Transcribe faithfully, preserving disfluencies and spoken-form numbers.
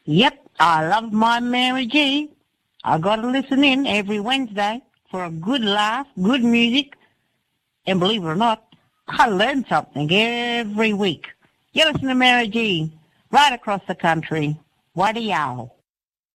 Yep, I love my Mary G. I got to listen in every Wednesday for a good laugh, good music, and believe it or not, I learn something every week. You listen to Mary G. right across the country. What a yow.